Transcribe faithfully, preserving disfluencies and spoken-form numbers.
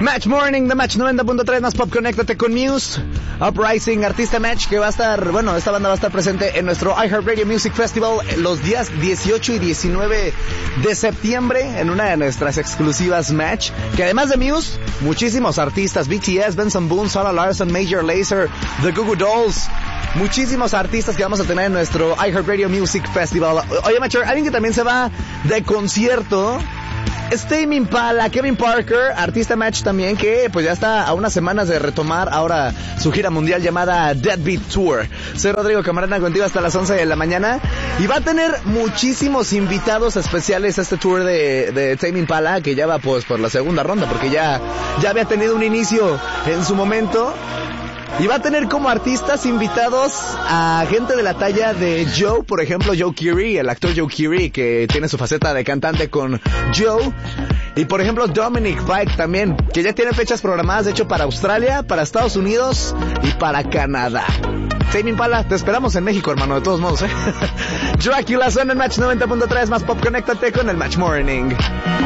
Match Morning de Match noventa punto tres más Pop, conéctate con Muse. Uprising, artista Match, que va a estar, bueno, esta banda va a estar presente en nuestro iHeartRadio Music Festival los días dieciocho y diecinueve de septiembre en una de nuestras exclusivas Match, que además de Muse, muchísimos artistas, B T S, Benson Boone, Sarah Larson, Major Lazer, The Goo Goo Dolls, muchísimos artistas que vamos a tener en nuestro iHeartRadio Music Festival. Oye, Macho, alguien que también se va de concierto, Tame Impala, Kevin Parker, artista Match también, que pues ya está a unas semanas de retomar ahora su gira mundial llamada Deadbeat Tour. Soy Rodrigo Camarena, contigo hasta las once de la mañana, y va a tener muchísimos invitados especiales a este tour de, de Tame Impala, que ya va pues por la segunda ronda, porque ya, ya había tenido un inicio en su momento. Y va a tener como artistas invitados a gente de la talla de Joe, por ejemplo, Joe Keery, el actor Joe Keery, que tiene su faceta de cantante con Joe. Y por ejemplo, Dominic Fike también, que ya tiene fechas programadas, de hecho, para Australia, para Estados Unidos y para Canadá. Tame Impala, te esperamos en México, hermano, de todos modos, ¿eh? Dracula suena en Match noventa punto tres más Pop, conéctate con el Match Morning.